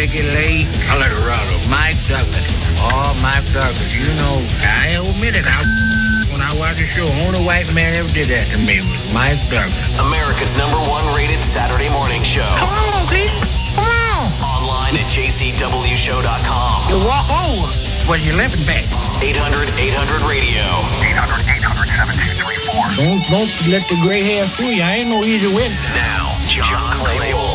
Ricky Lake, Colorado. Mike Douglas. Oh, Mike Douglas. You know, I admit it. When I watched the show, only white man ever did that to me was Mike Douglas. America's #1 rated Saturday morning show. Come on, Pete. Come on. Online at jcwshow.com. You walk over. Well, you're limping back. 800-800-RADIO. 800-800-7234. Don't let the gray hair fool you. I ain't no easy win. Now, John Clable.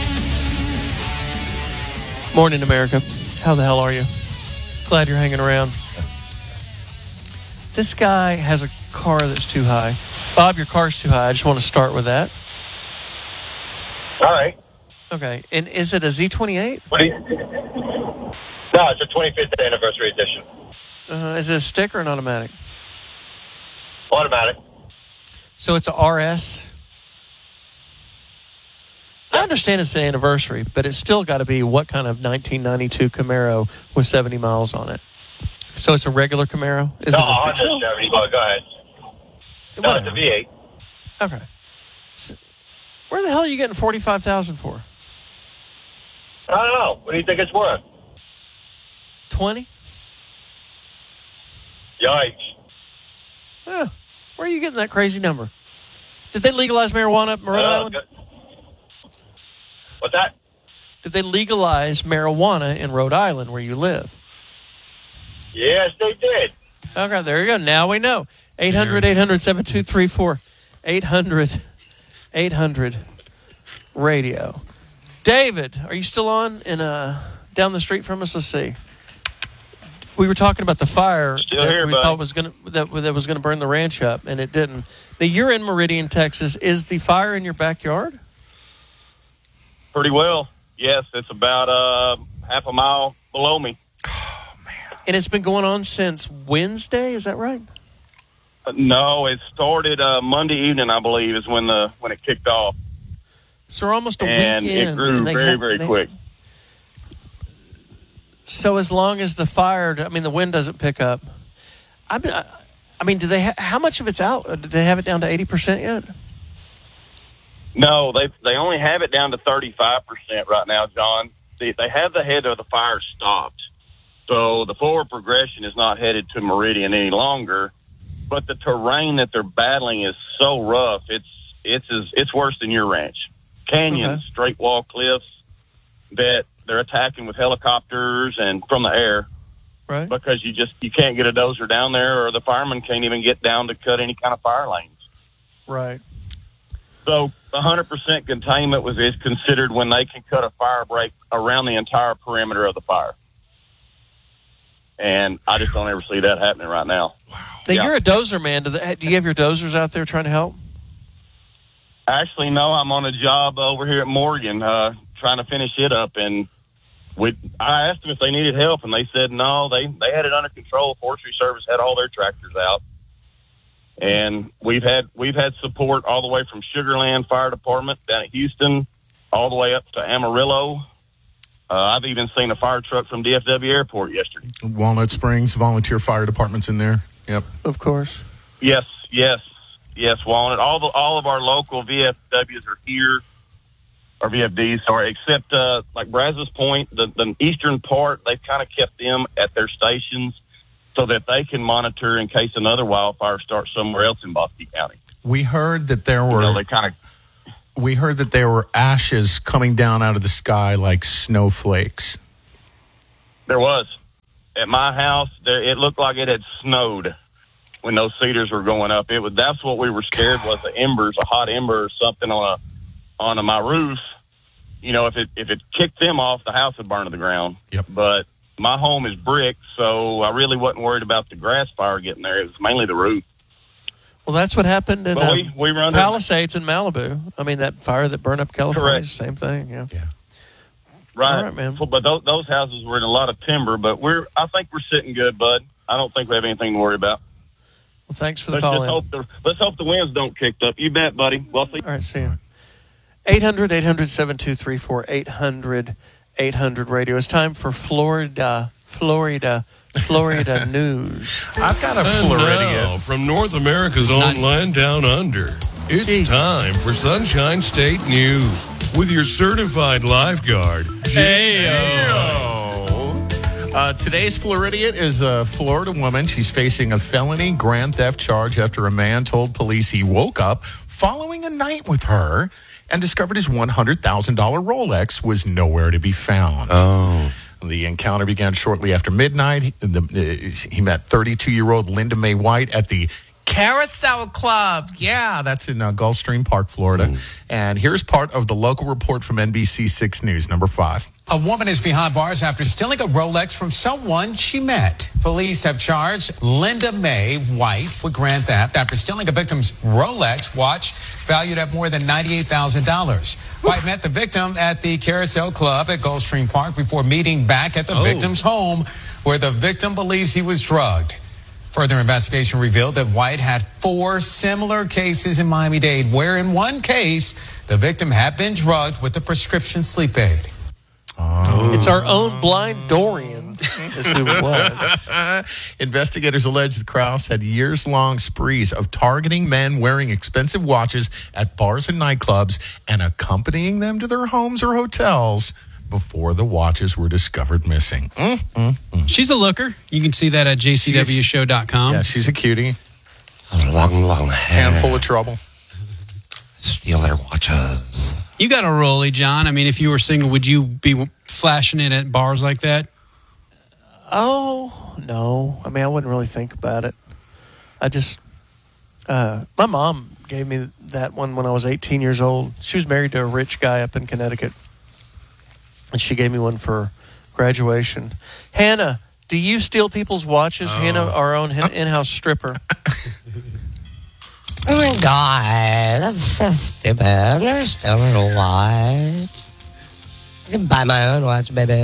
Morning, America. How the hell are you? Glad you're hanging around. This guy has a car that's too high. Bob, your car's too high. I just want to start with that. All right. Okay. And is it a Z28? No, it's a 25th anniversary edition. Is it a stick or an automatic? Automatic. So it's a RS? I understand it's the anniversary, but it's still got to be what kind of 1992 Camaro with 70 miles on it? So it's a regular Camaro? Is it a Honda 6-cylinder? 70, but go ahead. No, it's a V8. Okay. So where the hell are you getting $45,000 for? I don't know. What do you think it's worth? 20? Yikes. Yeah. Where are you getting that crazy number? Did they legalize marijuana up in Rhode Island? What's that? Did they legalize marijuana in Rhode Island where you live? Yes, they did. Okay, there you go. Now we know. 800-800-7234. 800-800-RADIO. David, are you still on down the street from us? Let's see. We were talking about the fire Still here, we buddy. thought was going to burn the ranch up, and it didn't. Now, you're in Meridian, Texas. Is the fire in your backyard? Pretty well. Yes, it's about half a mile below me. And it's been going on since Wednesday, is that right? No, it started Monday evening, I believe, is when it kicked off. So we're almost a And week in. it grew very quick. So as long as the fire, the wind doesn't pick up. Do they? How much of it's out? Did they have it down to 80% yet? No, they only have it down to 35% right now, John. They have the head of the fire stopped. So the forward progression is not headed to Meridian any longer, but the terrain that they're battling is so rough. It's worse than your ranch. Canyons, straight wall cliffs that they're attacking with helicopters and from the air, right? Because you can't get a dozer down there, or the firemen can't even get down to cut any kind of fire lanes. Right. So 100% containment is considered when they can cut a fire break around the entire perimeter of the fire. And I just don't ever see that happening right now. Wow. Now, you're a dozer man. Do you have your dozers out there trying to help? Actually, no. I'm on a job over here at Morgan trying to finish it up. And I asked them if they needed help, and they said no. They had it under control. Forestry Service had all their tractors out. And we've had support all the way from Sugar Land Fire Department down at Houston, all the way up to Amarillo. I've even seen a fire truck from DFW Airport yesterday. Walnut Springs, volunteer fire departments in there. Yep. Of course. Yes, Walnut. All of our local VFWs are here, or VFDs, sorry, except like Brazos Point, the eastern part, they've kind of kept them at their stations so that they can monitor in case another wildfire starts somewhere else in Bosque County. We heard that there were we heard that there were ashes coming down out of the sky like snowflakes. There was. At my house, it looked like it had snowed when those cedars were going up. That's what we were scared was the embers, a hot ember or something on my roof. You know, if it kicked them off, the house would burn to the ground. Yep. But my home is brick, so I really wasn't worried about the grass fire getting there. It was mainly the roof. Well, that's what happened in we run Palisades in Malibu. That fire that burned up California, Correct. Same thing. Yeah. Right. All right, man. But those houses were in a lot of timber, but I think we're sitting good, bud. I don't think we have anything to worry about. Well, thanks for the call. Let's hope the winds don't kick up. You bet, buddy. We'll see. All right, see you. 800-800-7234, 800-800-RADIO. It's time for Florida news. I've got a And Floridian. now, from North America's own Line Down Under, it's time for Sunshine State News with your certified lifeguard, Today's Floridian is a Florida woman. She's facing a felony grand theft charge after a man told police he woke up following a night with her and discovered his $100,000 Rolex was nowhere to be found. Oh. The encounter began shortly after midnight. He met 32-year-old Linda Mae White at the Carousel Club. Yeah, that's in Gulfstream Park, Florida. And here's part of the local report from NBC 6 News, number 5. A woman is behind bars after stealing a Rolex from someone she met. Police have charged Linda Mae White with grand theft after stealing a victim's Rolex watch valued at more than $98,000. White met the victim at the Carousel Club at Gulfstream Park before meeting back at the victim's home, where the victim believes he was drugged. Further investigation revealed that White had 4 similar cases in Miami-Dade, where in one case, the victim had been drugged with a prescription sleep aid. It's our own blind Dorian, is who it was. Investigators allege the Krause had years-long sprees of targeting men wearing expensive watches at bars and nightclubs and accompanying them to their homes or hotels before the watches were discovered missing. She's a looker. You can see that at jcwshow.com. Yeah, she's a cutie. Long hair. Handful of trouble. Steal their watches. You got a rollie, John. I mean, if you were single, would you be flashing it at bars like that? Oh, no. I mean, I wouldn't really think about it. I just, my mom gave me that one when I was 18 years old. She was married to a rich guy up in Connecticut, and she gave me one for graduation. Hannah, do you steal people's watches? Hannah, our own in-house stripper. Oh my God, that's so stupid. I've never stolen a watch. I can buy my own watch, baby.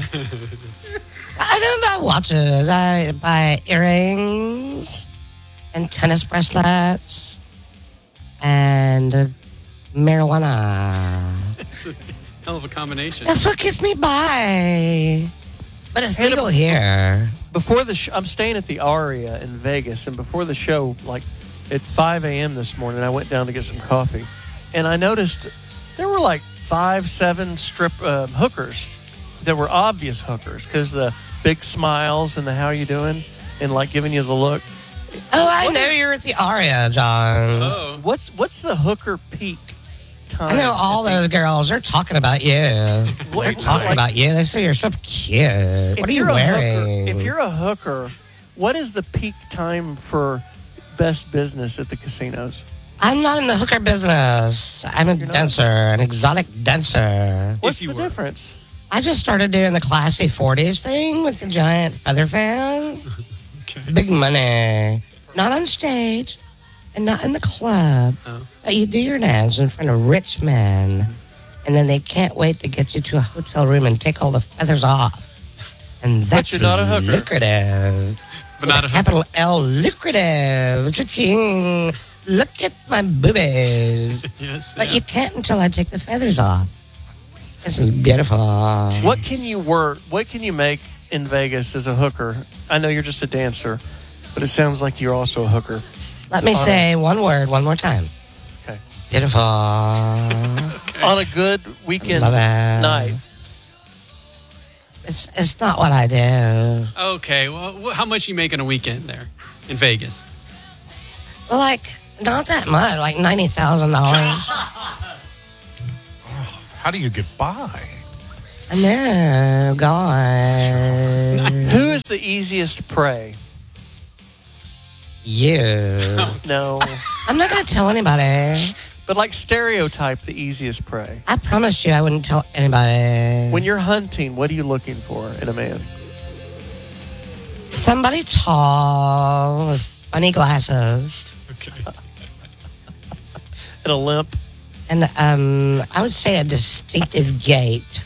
I don't buy watches. I buy earrings and tennis bracelets and marijuana. It's a hell of a combination. That's what gets me by. But it's legal here. Before the I'm staying at the Aria in Vegas, and before the show, like at 5 a.m. this morning, I went down to get some coffee, and I noticed there were like 5-7 strip hookers that were obvious hookers because the big smiles and the how you doing and like giving you the look. Oh, I know you're at the Aria, John. Oh. What's the hooker peak time? I know all those girls. They're talking about you. They're talking about you. They say you're so cute. What are you wearing? If you're a hooker, what is the peak time for best business at the casinos? I'm not in the hooker business. I'm a dancer, an exotic dancer. What's the difference? I just started doing the classy 40s thing with the giant feather fan. Big money. Not on stage and not in the club. But you do your dance in front of rich men, and then they can't wait to get you to a hotel room and take all the feathers off. And that's you're not a hooker. lucrative. But not a capital L, lucrative. Cha-ching. Look at my boobies. Yes. But you can't until I take the feathers off. This is beautiful. What can you work? What can you make in Vegas as a hooker? I know you're just a dancer, but it sounds like you're also a hooker. Let me say one word one more time. Okay. Beautiful. On a good weekend Love it. night. It's not what I do. Okay. Well, how much you make in a weekend there in Vegas? Like, not that much. Like $90,000. How do you get by? I know, God. Who is the easiest prey? You. No. I'm not going to tell anybody. But like stereotype the easiest prey. I promised you I wouldn't tell anybody. When you're hunting, what are you looking for in a man? Somebody tall with funny glasses. Okay. And a limp. And I would say a distinctive gait.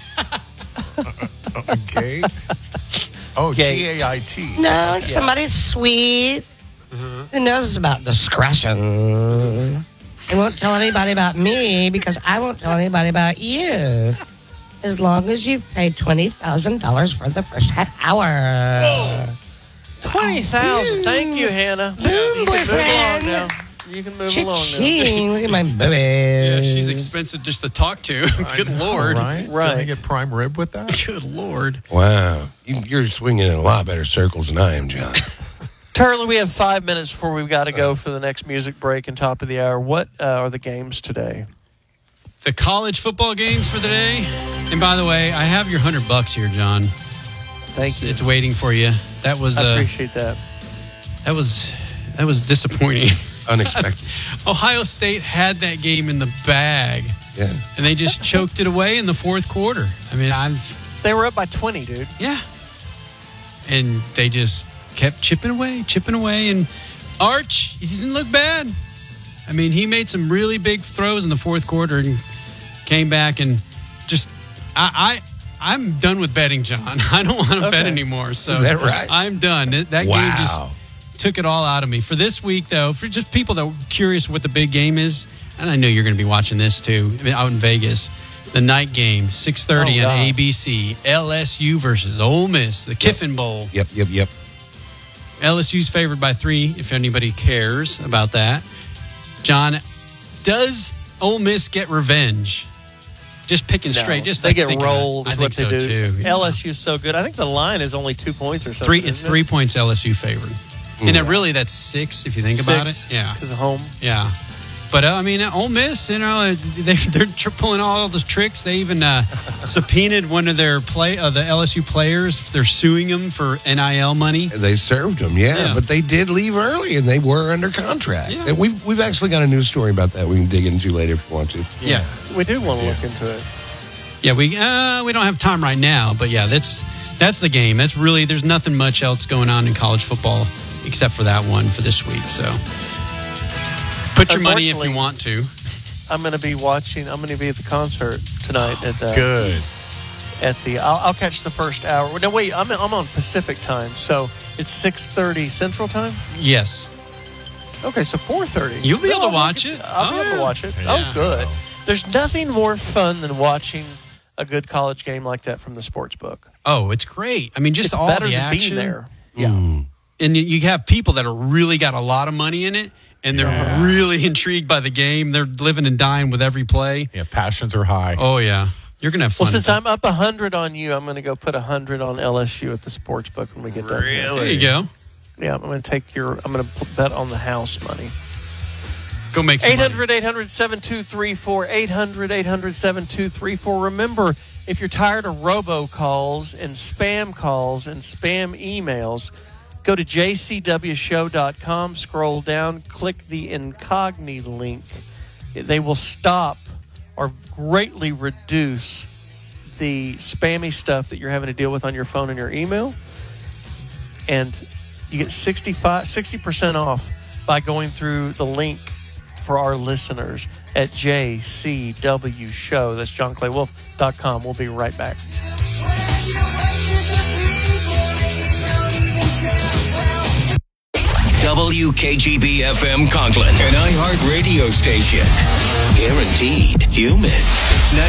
A gate? Oh, Gate. G-A-I-T. No, it's somebody sweet who knows about discretion. They won't tell anybody about me because I won't tell anybody about you. As long as you pay $20,000 for the first half hour. 20,000. Thank you, Hannah. Boom, Move on boyfriend. now. You can move along now. Ching, look at my boobies. Yeah, she's expensive just to talk to. Good Lord. Right? Did I get prime rib with that? Good Lord. Wow. You're swinging in a lot better circles than I am, John. Turley, we have 5 minutes before we've got to go for the next music break and top of the hour. What are the games today? The college football games for the day. And by the way, I have your $100 here, John. Thank you. It's waiting for you. That was I appreciate that. That was disappointing. Unexpected. Ohio State had that game in the bag. Yeah. And they just choked it away in the fourth quarter. I mean, they were up by 20, dude. Yeah. And they just kept chipping away. And Arch, he didn't look bad. I mean, he made some really big throws in the fourth quarter and came back and just I'm done with betting, John. I don't want to bet anymore. So is that right? I'm done. That game just took it all out of me. For this week, though, for just people that are curious what the big game is, and I know you're going to be watching this too, out in Vegas, the night game, 6:30 on ABC, LSU versus Ole Miss, the Kiffin Bowl. Yep. LSU's favored by 3, if anybody cares about that. John, does Ole Miss get revenge? Just picking straight. Just they get rolled. I is think what they so do. too. LSU's so good. I think the line is only 2 points or something. It's 3 points LSU favored. And that's 6 if you think about it. Yeah, because of home. Yeah, but I mean, Ole Miss, they're pulling all those tricks. They even subpoenaed one of their the LSU players. They're suing them for NIL money. They served them, but they did leave early, and they were under contract. Yeah. And we've actually got a news story about that we can dig into later if you want to. Yeah, we do want to look into it. Yeah, we don't have time right now, but yeah, that's the game. That's really, there's nothing much else going on in college football except for that one for this week. So put your money if you want to. I'm going to be at the concert tonight at Good. At the I'll catch the first hour. No, wait, I'm on Pacific time, so it's 6:30 Central time. Yes. Okay, so 4:30. You'll be able to watch it. I'll be able to watch it. Yeah. Oh, good. There's nothing more fun than watching a good college game like that from the sports book. Oh, it's great. I mean, just it's all better the than action. being there. Yeah. And you have people that are really got a lot of money in it, and they're really intrigued by the game. They're living and dying with every play. Yeah, passions are high. Oh, yeah. You're going to have fun. Well, since I'm up 100 on you, I'm going to go put 100 on LSU at the sports book when we get done. Really? There you go. Yeah, I'm going to bet on the house money. Go make some 800-800-7234, 800-800-7234. Remember, if you're tired of robocalls and spam calls and spam emails, go to jcwshow.com, scroll down, click the incognito link. They will stop or greatly reduce the spammy stuff that you're having to deal with on your phone and your email. And you get 60% off by going through the link for our listeners at JCW Show. That's JohnClayWolf.com. We'll be right back. WKGB FM Conklin, an iHeart radio station. Guaranteed human.